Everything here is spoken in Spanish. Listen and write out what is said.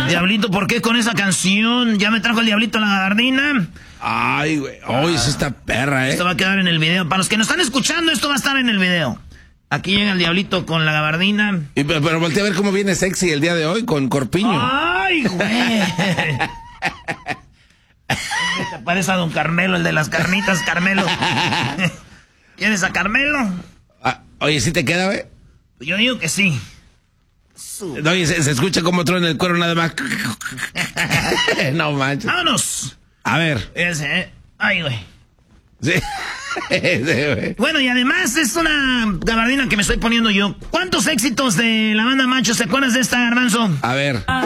Diablito, ¿por qué con esa canción? Ya me trajo el Diablito la gabardina. Ay, güey. Oye, es esta perra, Esto va a quedar en el video. Para los que nos están escuchando, esto va a estar en el video. Aquí llega el Diablito con la gabardina. Pero voltea a ver cómo viene sexy el día de hoy con corpiño. ¡Ay, güey! Te parece a don Carmelo, el de las carnitas, Carmelo. ¿Quieres a Carmelo? Oye, ¿sí te queda, güey? Yo digo que sí. Oye, se escucha como truena el cuero nada más. No manches. ¡Vámonos! A ver. Ese, Ay, güey. Sí. Güey. Bueno, y además es una gabardina que me estoy poniendo yo. ¿Cuántos éxitos de la banda Macho te acuerdas de esta, Garbanzo? A ver.